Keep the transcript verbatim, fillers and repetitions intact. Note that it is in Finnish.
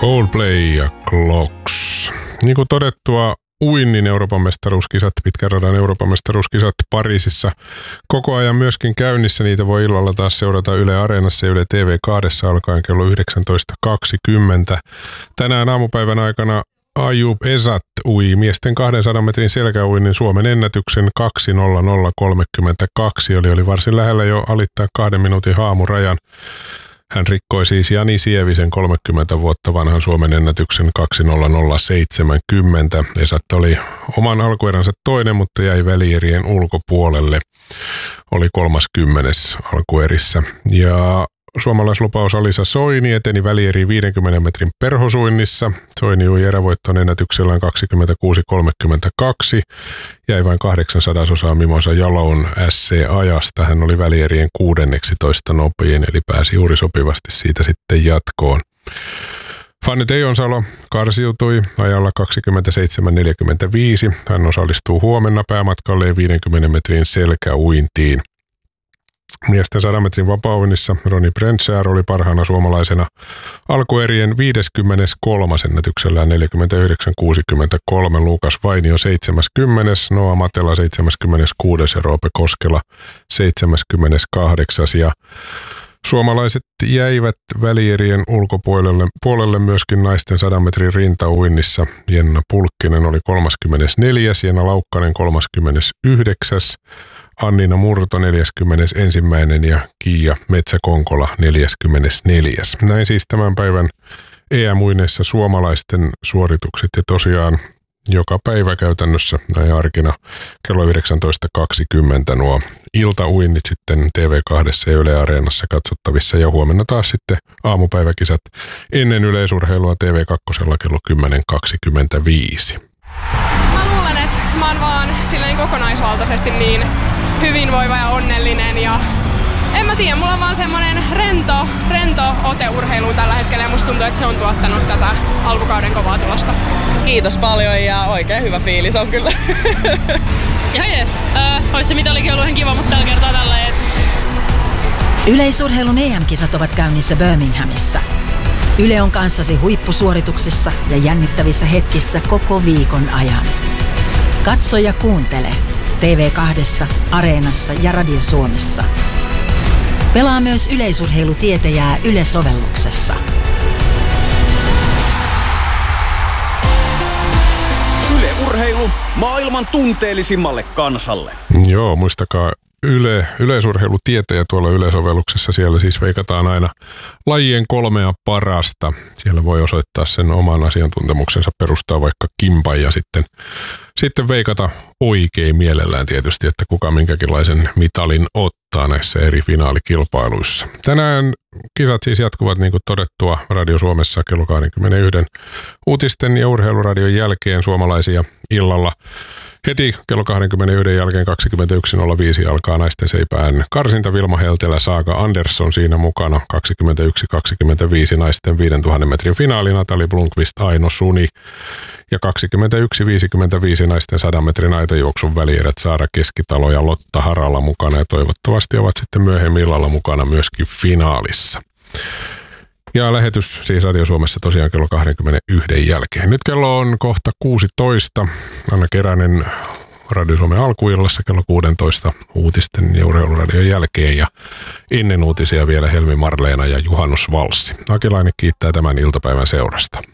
Coldplay ja Clocks. Niin kuin todettua, uinnin Euroopan mestaruuskisat, pitkän radan Euroopan mestaruuskisat Pariisissa koko ajan myöskin käynnissä. Niitä voi illalla taas seurata Yle Areenassa ja Yle T V kaksi alkaen kello yhdeksäntoista kaksikymmentä. Tänään aamupäivän aikana Ayub Ezat ui miesten kahdensadan metrin selkäuinnin Suomen ennätyksen kaksi nolla nolla kolmekymmentäkaksi. Oli, oli varsin lähellä jo alittaa kahden minuutin haamurajan. Hän rikkoi siis Jani Sievisen kolmekymmentä vuotta vanhan Suomen ennätyksen kaksi nolla nolla seitsemänkymmentä. Ezat oli oman alkueränsä toinen, mutta jäi välierien ulkopuolelle. Oli kolmaskymmenes alkuerissä. Ja suomalaislupaus Alisa Soini eteni välieriin viidenkymmenen metrin perhosuinnissa. Soini ui erävoitton ennätyksellään kaksikymmentäkuusi kolmekymmentäkaksi. Jäi vain kahdeksansadasosaa Mimosa Jalon S C-ajasta. Hän oli välierien kuudenneksitoista nopein, eli pääsi juuri sopivasti siitä sitten jatkoon. Fanny Teijonsalo karsiutui ajalla kaksikymmentäseitsemän neljäkymmentäviisi. Hän osallistuu huomenna päämatkalleen viidenkymmenen metrin selkäuintiin. Miesten sadan metrin vapauinnissa Roni Brentskär oli parhaana suomalaisena alkuerien viideskymmeneskolmas ennätyksellään neljäkymmentäyhdeksän kuusikymmentäkolme. Luukas Vainio seitsemänkymmentä, Noa Matela seitsemänkymmentäkuusi ja Roope Koskela seitsemänkymmentäkahdeksan. Ja suomalaiset jäivät välierien ulkopuolelle puolelle myöskin naisten sadan metrin rintauinnissa. Jenna Pulkkinen oli kolmaskymmenesneljäs, Jenna Laukkanen kolmaskymmenesyhdeksäs. Annina Murto neljäskymmenesensimmäinen ja Kiia Metsäkonkola neljäskymmenesneljäs. Näin siis tämän päivän E M-uinneissa suomalaisten suoritukset ja tosiaan joka päivä käytännössä näin arkina kello yhdeksäntoista kaksikymmentä nuo iltauinnit sitten T V kaksi ja Yle Areenassa katsottavissa ja huomenna taas sitten aamupäiväkisat ennen yleisurheilua T V kaksi kello kymmenen kaksikymmentäviisi. Mä luulen, että mä oon vaan silleen kokonaisvaltaisesti niin hyvinvoiva ja onnellinen ja en mä tiedä, mulla on vaan semmonen rento, rento ote urheiluun tällä hetkellä ja musta tuntuu, että se on tuottanut tätä alkukauden kovaa tulosta. Kiitos paljon ja oikein hyvä fiilis on kyllä. Ihan jees. Öö, ois se mitalikin ollut ihan kiva, mutta tällä kertaa tällä et... Yleisurheilun E M-kisat ovat käynnissä Birminghamissa. Yle on kanssasi huippusuorituksissa ja jännittävissä hetkissä koko viikon ajan. Katso ja kuuntele T V kaksi, Areenassa ja Radio Suomessa. Pelaa myös yleisurheilutietäjää Yle-sovelluksessa. Yle Urheilu maailman tunteellisimmalle kansalle. Joo, muistakaa Yle, yleisurheilutietäjä tuolla Yle-sovelluksessa. Siellä siis veikataan aina lajien kolmea parasta. Siellä voi osoittaa sen oman asiantuntemuksensa, perustaa vaikka kimpan ja sitten, sitten veikata oikein mielellään tietysti, että kuka minkäkinlaisen mitalin ottaa näissä eri finaalikilpailuissa. Tänään kisat siis jatkuvat niin kuin todettua Radio Suomessa kello kaksikymmentäyksi uutisten ja urheiluradion jälkeen suomalaisia illalla. Heti kello kaksikymmentäyksi jälkeen kaksikymmentäyksi nolla viisi alkaa naisten seipään karsinta. Vilma Heltelä, Saaga Andersson siinä mukana. kaksikymmentäyksi kaksikymmentäviisi naisten viidentuhannen metrin finaali. Natali Blomqvist, Aino Suni. Ja kaksikymmentäyksi viisikymmentäviisi naisten sadan metrin aitajuoksun välierät Saara Keskitalo ja Lotta Harala mukana. Ja toivottavasti ovat sitten myöhemmin illalla mukana myöskin finaalissa. Ja lähetys siis Radio Suomessa tosiaan kello kaksikymmentäyksi jälkeen. Nyt kello on kohta kuusitoista. Anna Keränen Radio Suomen alkuillassa kello kuusitoista uutisten ja urheiluradion jälkeen. Ja ennen uutisia vielä Helmi Marleena ja Juhannus Valssi. Akilainen kiittää tämän iltapäivän seurasta.